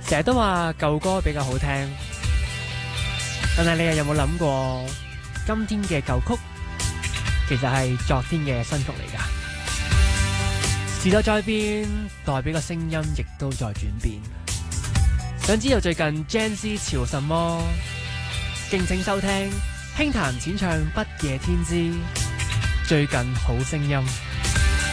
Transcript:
成日都話舊歌比較好聽，但係你又有冇諗過，今天嘅舊曲其實係昨天嘅新曲嚟㗎？時代在變，代表個聲音亦都在轉變。想知道最近 Gen Z 潮什麼？敬請收聽輕談淺唱不夜天之最近好聲音。